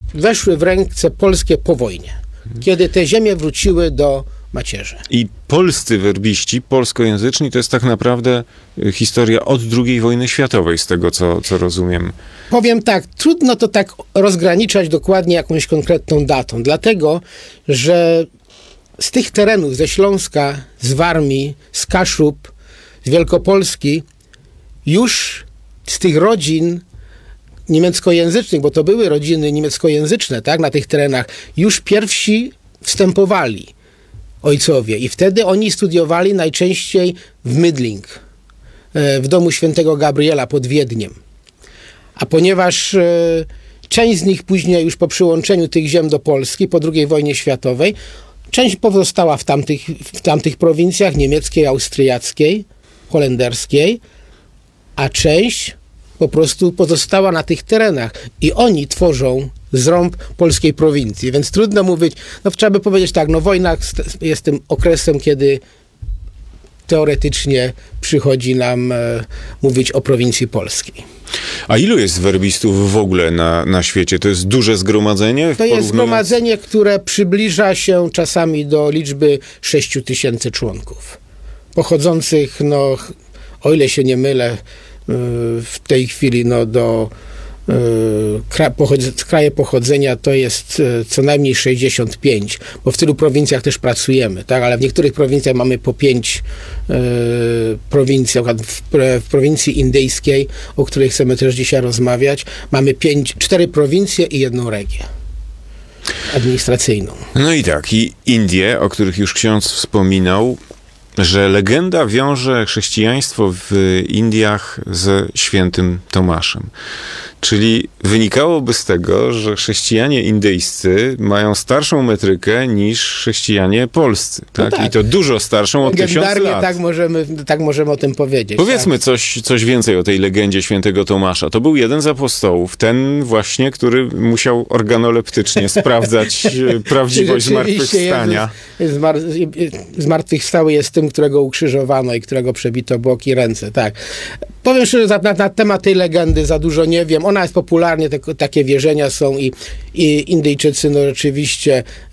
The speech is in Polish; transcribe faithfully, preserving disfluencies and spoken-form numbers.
weszły w ręce polskie po wojnie, kiedy te ziemie wróciły do macierzy. I polscy werbiści, polskojęzyczni, to jest tak naprawdę historia od drugiej wojny światowej, z tego co, co rozumiem. Powiem tak, trudno to tak rozgraniczać dokładnie jakąś konkretną datą, dlatego, że z tych terenów, ze Śląska, z Warmii, z Kaszub, z Wielkopolski, już z tych rodzin niemieckojęzycznych, bo to były rodziny niemieckojęzyczne, tak, na tych terenach, już pierwsi wstępowali ojcowie i wtedy oni studiowali najczęściej w Mydling, w domu świętego Gabriela pod Wiedniem. A ponieważ e, część z nich później już po przyłączeniu tych ziem do Polski po drugiej wojnie światowej, część pozostała w tamtych, w tamtych prowincjach niemieckiej, austriackiej, holenderskiej, a część po prostu pozostała na tych terenach i oni tworzą zrąb polskiej prowincji, więc trudno mówić, no trzeba by powiedzieć tak, no wojna jest tym okresem, kiedy teoretycznie przychodzi nam e, mówić o prowincji polskiej. A ilu jest werbistów w ogóle na, na świecie? To jest duże zgromadzenie? To jest zgromadzenie, które przybliża się czasami do liczby sześciu tysięcy członków. Pochodzących, no, o ile się nie mylę, w tej chwili no, do Kra, pochodz, kraje pochodzenia to jest co najmniej sześćdziesiąt pięć, bo w tylu prowincjach też pracujemy, tak? Ale w niektórych prowincjach mamy po pięć e, prowincji, na przykład w, w prowincji indyjskiej, o której chcemy też dzisiaj rozmawiać, mamy pięć, cztery prowincje i jedną regię administracyjną. No i tak, i Indie, o których już ksiądz wspominał, że legenda wiąże chrześcijaństwo w Indiach ze świętym Tomaszem. Czyli wynikałoby z tego, że chrześcijanie indyjscy mają starszą metrykę niż chrześcijanie polscy. Tak? No tak. I to dużo starszą od tysiąc lat. Tak możemy, tak możemy o tym powiedzieć. Powiedzmy tak? coś, coś więcej o tej legendzie świętego Tomasza. To był jeden z apostołów, ten właśnie, który musiał organoleptycznie sprawdzać prawdziwość zmartwychwstania. Zmartwychwstały jest tym, którego ukrzyżowano i którego przebito boki, ręce. Tak. Powiem szczerze, na, na, na temat tej legendy za dużo nie wiem. Ona jest popularnie, te, takie wierzenia są i, i Indyjczycy no rzeczywiście